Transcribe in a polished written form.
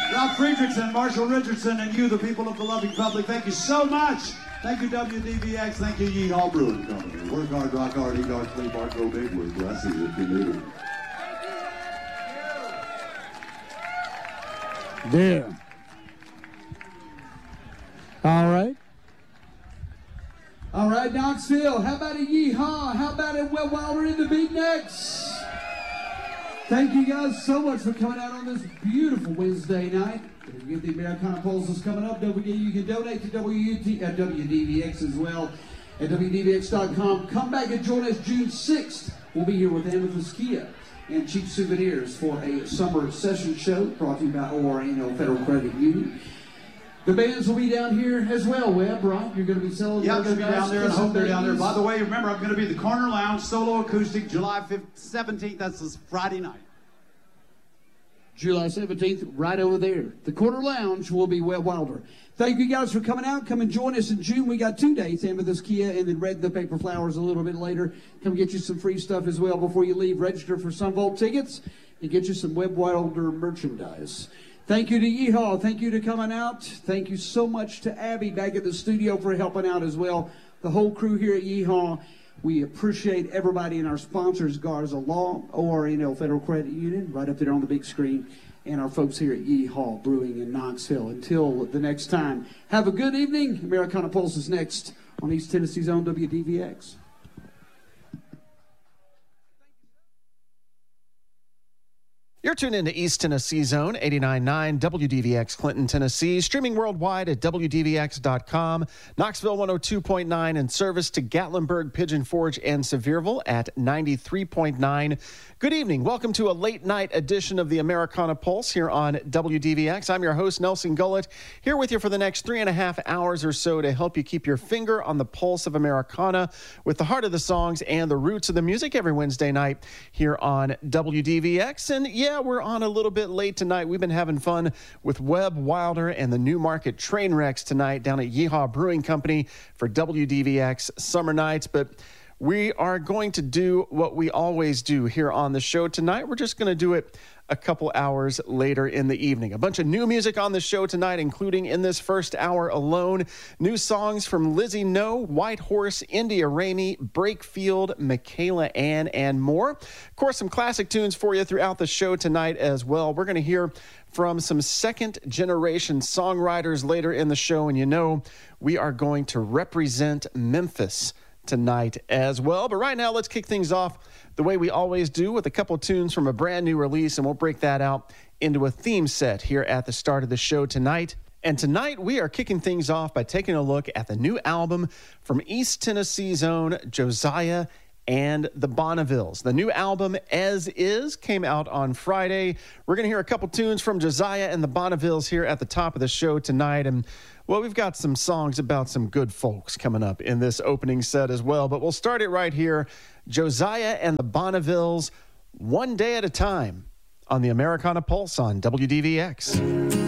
Rob Friedrichsen, Marshall Richardson, and you, the people of the loving public, thank you so much. Thank you, WDVX. Thank you, Yeehaw Brewing Company. Work hard, rock hard, eat hard, sleep hard, go big. We're blessed if you need it. There. All right. All right, Knoxville. How about a yeehaw? How about a Webb Wilder in the Beatniks? Thank you guys so much for coming out on this beautiful Wednesday night. If you get the Americana Pulses coming up, don't forget you can donate to WDVX as well at WDVX.com. Come back and join us June 6th. We'll be here with Amethyst Kia and Cheap Souvenirs for a summer session show brought to you by ORNL Federal Credit Union. The bands will be down here as well, Webb, right? You're going to be selling. Yeah, I'm going to be down there, and I hope they're down there. By the way, remember, I'm going to be at the Corner Lounge, solo acoustic, July 17th. That's this Friday night. July 17th, right over there. The Corner Lounge will be Webb Wilder. Thank you guys for coming out. Come and join us in June. We got 2 dates, Amethyst Kia and then Red the Paper Flowers a little bit later. Come get you some free stuff as well before you leave. Register for Sunvolt tickets and get you some Webb Wilder merchandise. Thank you to Yeehaw. Thank you to coming out. Thank you so much to Abby back at the studio for helping out as well. The whole crew here at Yeehaw. We appreciate everybody and our sponsors, Garza Law, ORNL Federal Credit Union, right up there on the big screen, and our folks here at Yeehaw Brewing in Knoxville. Until the next time, have a good evening. Americana Pulse is next on East Tennessee's own WDVX. You're tuned into East Tennessee Zone, 89.9 WDVX Clinton, Tennessee. Streaming worldwide at WDVX.com. Knoxville 102.9 in service to Gatlinburg, Pigeon Forge, and Sevierville at 93.9. Good evening. Welcome to a late night edition of the Americana Pulse here on WDVX. I'm your host, Nelson Gullett, here with you for the next 3.5 hours or so to help you keep your finger on the pulse of Americana with the heart of the songs and the roots of the music every Wednesday night here on WDVX. And yeah, we're on a little bit late tonight. We've been having fun with Webb Wilder and the Newmarket Trainwrecks tonight down at Yeehaw Brewing Company for WDVX Summer Nights. But we are going to do what we always do here on the show tonight. We're just going to do it a couple hours later in the evening. A bunch of new music on the show tonight, including in this first hour alone, new songs from Lizzie No, White Horse, India Ramey, Breakfield, Michaela Ann, and more. Of course, some classic tunes for you throughout the show tonight as well. We're going to hear from some second-generation songwriters later in the show, and you know we are going to represent Memphis tonight as well. But right now, let's kick things off the way we always do with a couple of tunes from a brand new release, and we'll break that out into a theme set here at the start of the show tonight. And tonight, we are kicking things off by taking a look at the new album from East Tennessee's own Josiah and the Bonnevilles. The new album, As Is, came out on Friday. We're going to hear a couple tunes from Josiah and the Bonnevilles here at the top of the show tonight. And well, we've got some songs about some good folks coming up in this opening set as well. But we'll start it right here. Josiah and the Bonnevilles, One Day at a Time on the Americana Pulse on WDVX.